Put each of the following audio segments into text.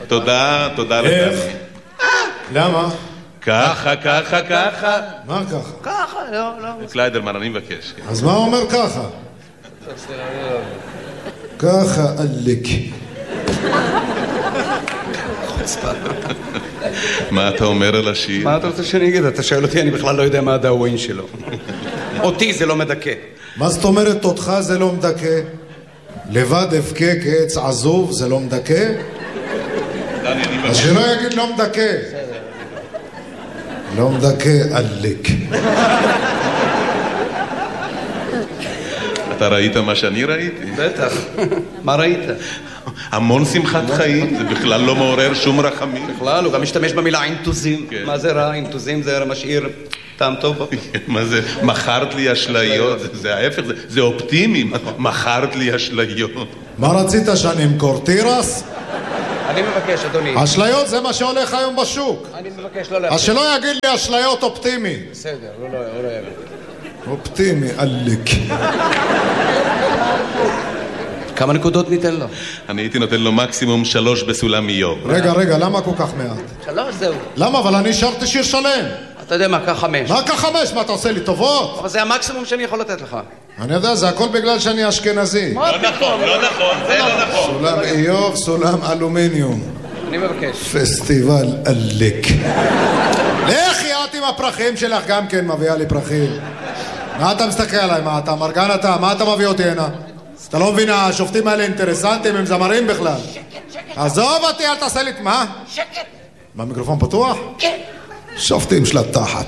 תודה איך? לדני. למה? ככה. מה ככה? ככה, לא. קליידרמן, אני מבקש. אז מה אומר ככה? ככה עלק. מה אתה אומר על השיר? מה אתה רוצה שאני אגיד? אתה שואל אותי, אני בכלל לא יודע מה הדאווין שלו. אותי זה לא מדכא. מה זאת אומרת אותך זה לא מדכא? לבד אבכה כעץ עזוב זה לא מדכא? אז שלא יגיד לא מדכא. לא מדכא עלק. אתה ראית מה שאני ראיתי? בטח. מה ראית? המון שמחת חיים, זה בכלל לא מעורר שום רחמים. בכלל, הוא גם משתמש במילה אינטוזים. מה זה רע? אינטוזים זה משאיר טעם טוב. מה זה? מכרת לי אשליות, זה ההפך, זה אופטימי, מכרת לי אשליות. מה רצית שאני אמכור? תירס? אני מבקש, אדוני. אשליות זה מה שהולך היום בשוק. אני מבקש לא להפריע. אז שלא יגיד לי אשליות אופטימי. בסדר, לא יגיד. אופטימי, עלק. כמה נקודות ניתן לו? אני הייתי נותן לו מקסימום 3 בסולם איוב. רגע, למה כל כך מעט? 3 זהו. למה? אבל אני שרתי שיר שלם. אתה יודע מה, קח 5. מה ככה 5? מה אתה עושה לי טובות? אבל זה המקסימום שאני יכול לתת לך. אני יודע, זה הכל בגלל שאני אשכנזי. לא נכון, זה לא נכון. סולם איוב, סולם אלומיניום. אני מבקש. פסטיבל עלק. לך יעת עם הפרחים שלך, גם כן מביאה לי פרחים. מה אתה מסתכל עליי? מה אתה מרגן אתה? מה אתה מביא אותי הנה? אתה לא מבין, השופטים האלה אינטרסנטים, הם זמרים בכלל. עזוב אותי, אל תעשה לי... מה? שקט. מה, מיקרופון פתוח? כן. שופטים של התחת.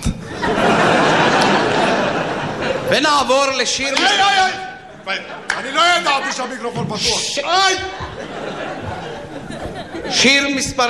ונעבור לשיר... אני לא ידעתי שהמיקרופון פתוח. שיר מספר...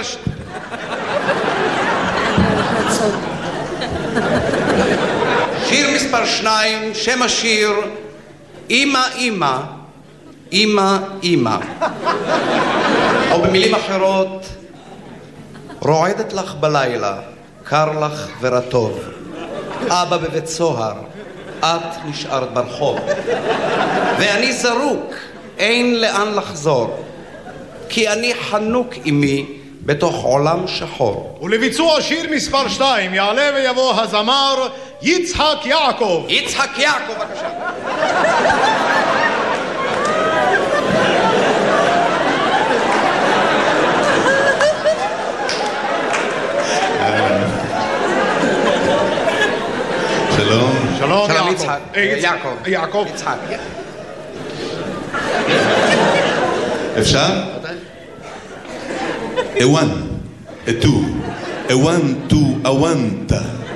שיר מספר 2, שם השיר אמא אמא, אמא אמא. או במילים אחרות, רועדת לך בלילה, קר לך ורטוב. אבא בבית סוהר, את נשארת ברחוב. ואני זרוק, אין לאן לחזור. כי אני חנוק עמי בתוך עולם שחור. ולביצוע שיר מספר 2 יעלה ויבוא הזמר יצחק יעקב. יצחק יעקב, בבקשה. שלום. שלום יצחק. יעקב. יצחק. אפשר? A one, a two, a one, two, a one, ta.